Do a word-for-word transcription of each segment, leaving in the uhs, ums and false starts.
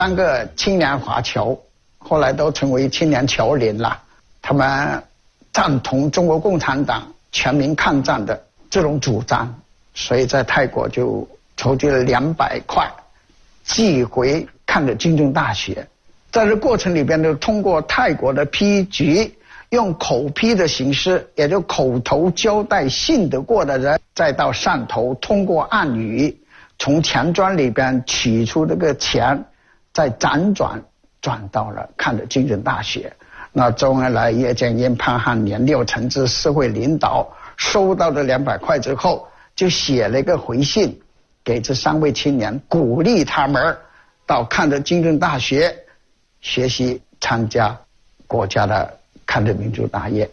三个青年华侨，后来都成为青年侨联了。他们赞同中国共产党全民抗战的这种主张，所以在泰国就筹集了两百块，寄回抗日军政大学。在这过程里边，就通过泰国的批局，用口批的形式，也就口头交代信得过的人，再到汕头通过暗语，从钱庄里边取出这个钱，再辗转转到了抗日军政大学。那周恩来、叶剑英、潘汉年、廖承志四位领导收到这两百块之后，就写了一个回信给这三位青年，鼓励他们到抗日军政大学学习，参加国家的抗日民族大业。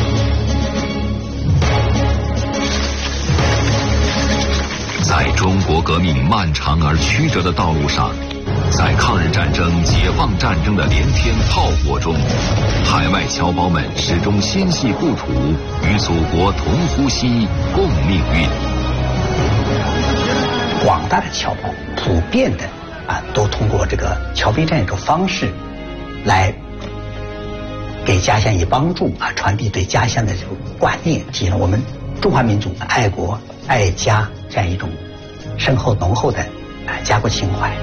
在中国革命漫长而曲折的道路上，在抗日战争、解放战争的连天炮火中，海外侨胞们始终心系故土，与祖国同呼吸、共命运。 广大的侨胞普遍的啊，都通过这个侨兵这样一种方式，来给家乡以帮助啊，传递对家乡的这个观念，体现了我们中华民族爱国爱家这样一种深厚浓厚的啊家国情怀。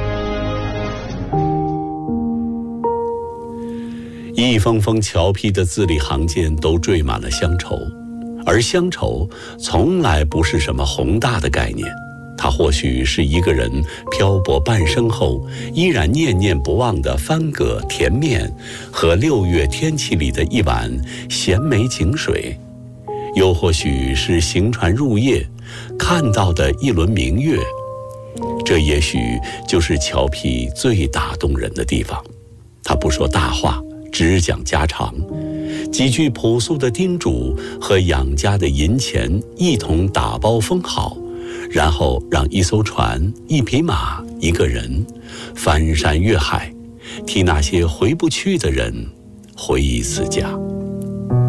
一封封侨批的字里行间都缀满了乡愁，而乡愁从来不是什么宏大的概念，它或许是一个人漂泊半生后依然念念不忘的番葛甜面和六月天气里的一碗咸梅井水，又或许是行船入夜看到的一轮明月。这也许就是侨批最打动人的地方，他不说大话，只讲家常，几句朴素的叮嘱和养家的银钱一同打包封好，然后让一艘船、一匹马、一个人翻山越海，替那些回不去的人回忆此家。